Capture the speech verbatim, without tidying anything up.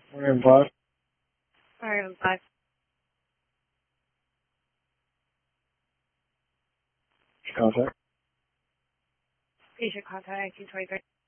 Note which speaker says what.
Speaker 1: Morning, five.
Speaker 2: Sorry, I'm five.
Speaker 1: Contact.
Speaker 2: Patient contact nineteen twenty-three.